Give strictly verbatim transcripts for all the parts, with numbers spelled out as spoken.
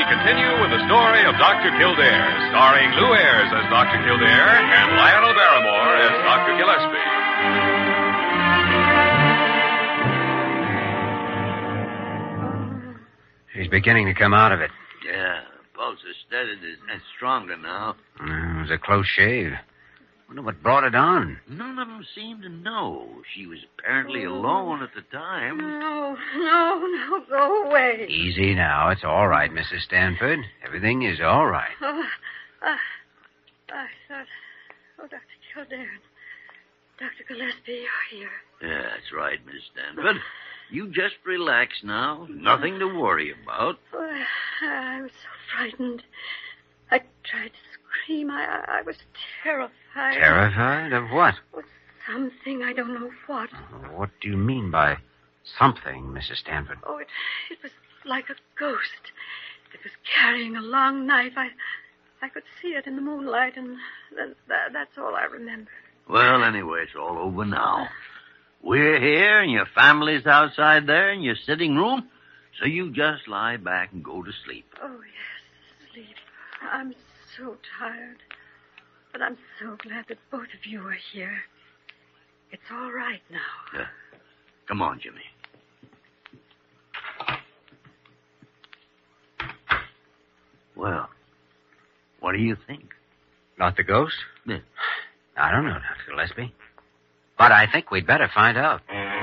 continue with the story of Doctor Kildare, starring Lou Ayres as Doctor Kildare and Lionel Barrymore as Doctor Gillespie. He's beginning to come out of it. Yeah, pulse is steady and stronger now. Uh, it was a close shave. Wonder what brought it on. None of them seem to know. She was apparently alone at the time. No, no, no, go away. Easy now. It's all right, Missus Stanford. Everything is all right. Oh, uh, I thought, oh, Doctor Kildare, Doctor Gillespie are here. Yeah, that's right, Miss Stanford. You just relax now. Nothing to worry about. Oh, I was so frightened. I tried to scream. I, I was terrified. Terrified of what? Oh, something, I don't know what. What do you mean by something, Missus Stanford? Oh, it, it was like a ghost. It was carrying a long knife. I I could see it in the moonlight, and that, that, that's all I remember. Well, anyway, it's all over now. We're here, and your family's outside there in your sitting room, so you just lie back and go to sleep. Oh, yes, sleep. I'm so tired. But I'm so glad that both of you are here. It's all right now. Uh, come on, Jimmy. Well, what do you think? Not the ghost? Yeah. I don't know, Doctor Gillespie. But I think we'd better find out.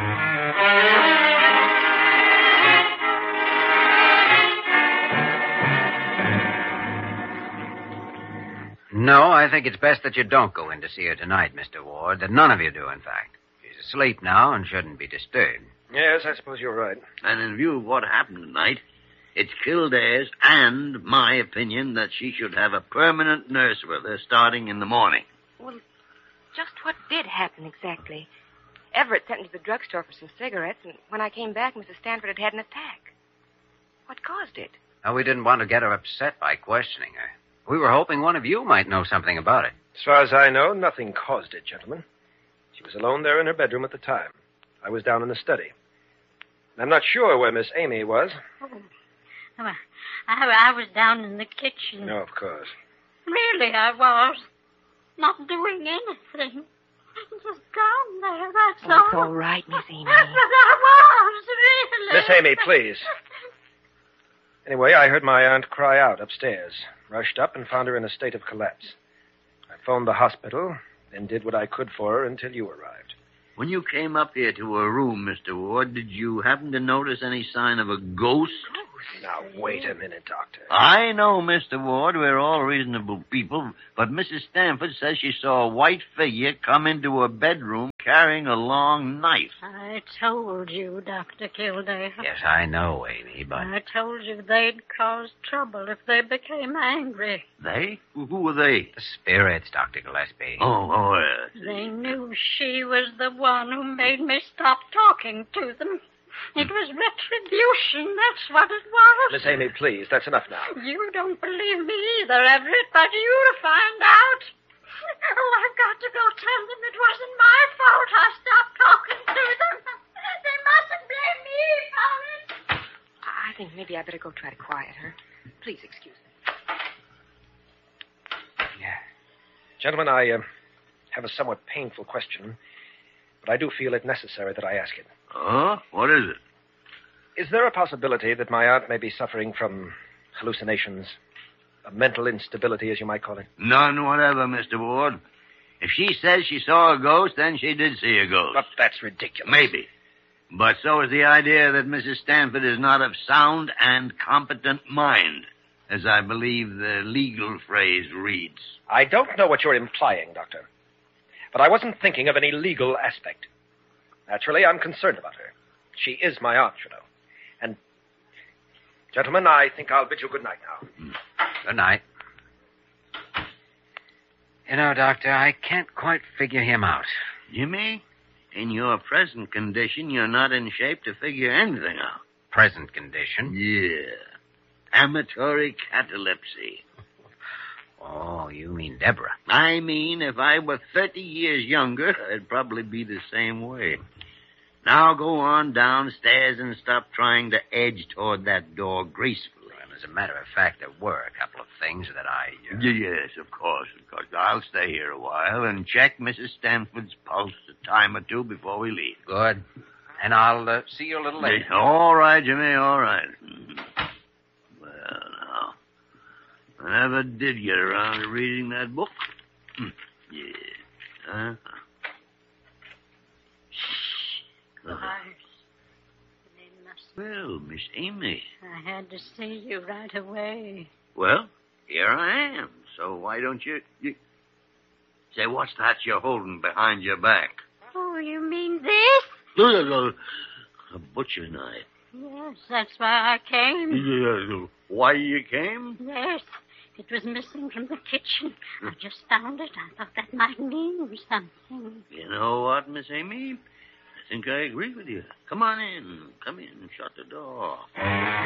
No, I think it's best that you don't go in to see her tonight, Mister Ward. That none of you do, in fact. She's asleep now and shouldn't be disturbed. Yes, I suppose you're right. And in view of what happened tonight, it's Kildare's and my opinion that she should have a permanent nurse with her starting in the morning. Well, just what did happen exactly? Everett sent me to the drugstore for some cigarettes, and when I came back, Missus Stanford had had an attack. What caused it? Now, we didn't want to get her upset by questioning her. We were hoping one of you might know something about it. As far as I know, nothing caused it, gentlemen. She was alone there in her bedroom at the time. I was down in the study. I'm not sure where Miss Amy was. Oh, I, I was down in the kitchen. No, of course. Really, I was. Not doing anything. Just down there, that's Oh, all. it's all right, Miss Amy. But I was, really. Miss Amy, please. Anyway, I heard my aunt cry out upstairs. Rushed up and found her in a state of collapse. I phoned the hospital, then did what I could for her until you arrived. When you came up here to her room, Mister Ward, did you happen to notice any sign of a ghost? Now, wait a minute, Doctor. I know, Mister Ward, we're all reasonable people, but Missus Stanford says she saw a white figure come into her bedroom carrying a long knife. I told you, Doctor Kildare. Yes, I know, Amy, but... I told you they'd cause trouble if they became angry. They? Who were they? The spirits, Doctor Gillespie. Oh, oh, yes. They knew she was the one who made me stop talking to them. It was retribution, that's what it was. Miss Amy, please, that's enough now. You don't believe me either, Everett, but you'll find out. Oh, I've got to go tell them it wasn't my fault I stopped talking to them. They mustn't blame me for it. I think maybe I better go try to quiet her. Please excuse me. Yeah. Gentlemen, I uh, have a somewhat painful question, but I do feel it necessary that I ask it. Oh? What is it? Is there a possibility that my aunt may be suffering from hallucinations? A mental instability, as you might call it? None whatever, Mister Ward. If she says she saw a ghost, then she did see a ghost. But that's ridiculous. Maybe. But so is the idea that Missus Stanford is not of sound and competent mind, as I believe the legal phrase reads. I don't know what you're implying, Doctor. But I wasn't thinking of any legal aspect. Naturally, I'm concerned about her. She is my aunt, you know. And, gentlemen, I think I'll bid you good night now. Mm. Good night. You know, Doctor, I can't quite figure him out. Jimmy, in your present condition, you're not in shape to figure anything out. Present condition? Yeah. Amatory catalepsy. Oh, you mean Deborah. I mean, if I were thirty years younger, I'd probably be the same way. Now go on downstairs and stop trying to edge toward that door gracefully. Well, as As a matter of fact, there were a couple of things that I... Uh... Yes, of course, of course. I'll stay here a while and check Missus Stanford's pulse a time or two before we leave. Good. And I'll uh, see you a little later. All right, Jimmy, all right. Well, now, I never did get around to reading that book. Hmm. Yeah. Huh? Of course. They must... Well, Miss Amy. I had to see you right away. Well, here I am. So why don't you... you... Say, what's that you're holding behind your back? Oh, you mean this? A butcher knife. Yes, that's why I came. Why you came? Yes, it was missing from the kitchen. I just found it. I thought that might mean something. You know what, Miss Amy? I think I agree with you. Come on in. Come in and shut the door.